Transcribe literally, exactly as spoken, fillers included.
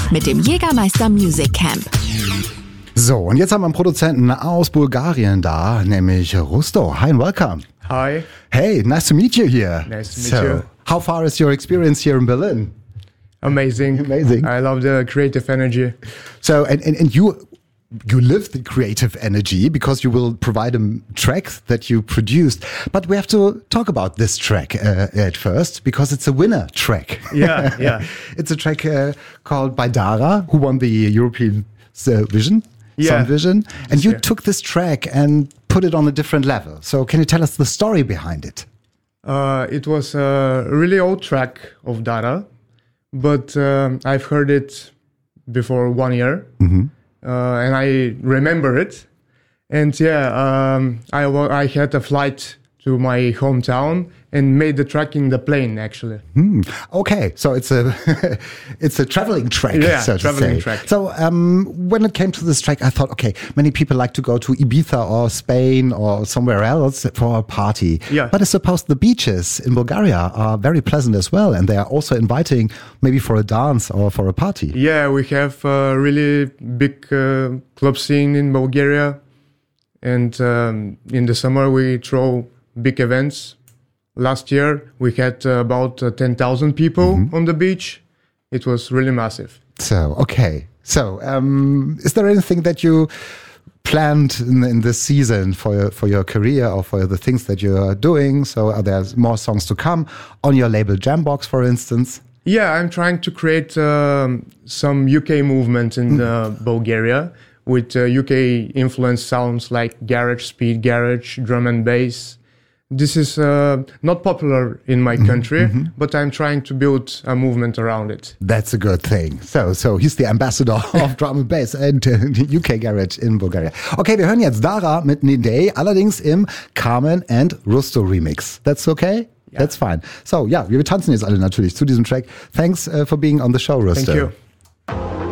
mit dem Jägermeister Music Camp. So, und jetzt haben wir einen Produzenten aus Bulgarien da, nämlich Rusto. Hi and welcome. Hi. Hey, nice to meet you here. Nice to meet so, you. How far is your experience here in Berlin? Amazing. Amazing. I love the creative energy. So, and, and, and you you live the creative energy because you will provide a track that you produced. But we have to talk about this track uh, at first because it's a winner track. Yeah, yeah. It's a track uh, called by Dara, who won the European uh, Vision, Yeah. Sun Vision. And you year. took this track and put it on a different level. So can you tell us the story behind it? Uh, it was a really old track of Dara, but um, I've heard it before one year, mm-hmm. uh, and I remember it. And yeah, um, I wa- I had a flight to my hometown and made the track in the plane, actually. Hmm. Okay, so it's a it's a traveling track, Yeah, so to traveling say. track. So um, when it came to this track, I thought, okay, many people like to go to Ibiza or Spain or somewhere else for a party. Yeah. But I suppose the beaches in Bulgaria are very pleasant as well, and they are also inviting maybe for a dance or for a party. Yeah, we have a really big uh, club scene in Bulgaria, and um, in the summer we throw big events. Last year we had uh, about uh, ten thousand people mm-hmm. on the beach. It was really massive. So, okay. So, um, is there anything that you planned in, in this season for your, for your career or for the things that you are doing? So, are there more songs to come on your label Jambox, for instance? Yeah, I'm trying to create um, some U K movement in uh, Bulgaria with uh, U K influenced sounds like garage, speed garage, drum and bass. This is uh, not popular in my country, mm-hmm. but I'm trying to build a movement around it. That's a good thing. So, so he's the ambassador of Drum and Bass and uh, U K Garage in Bulgaria. Okay, wir hören jetzt Dara mit Nidey, allerdings im Carmen and Rusto Remix. That's okay? Yeah. That's fine. So, ja, wir tanzen jetzt alle natürlich zu diesem Track. Thanks uh, for being on the show, Rusto. Thank you.